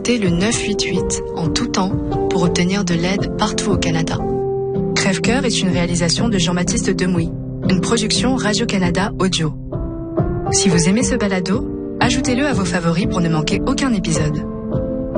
contactez le 988 en tout temps pour obtenir de l'aide partout au Canada. Crève-cœur est une réalisation de Jean-Baptiste Demouy, une production Radio-Canada Audio. Si vous aimez ce balado, ajoutez-le à vos favoris pour ne manquer aucun épisode.